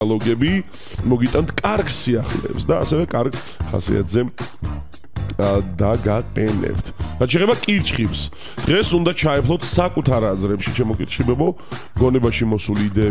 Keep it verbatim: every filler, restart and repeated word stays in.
ლოგები მოგიტანთ კარგ სიახლეებს და ასევე კარგ ხასიათზე დაგაყენებთ. რაც შეეხება კირჩხიბს, დღეს უნდა ჩაეფლოთ საკუთარ აზრებში, ჩემო კირჩხიბებო, გონებაში მოსული იდეები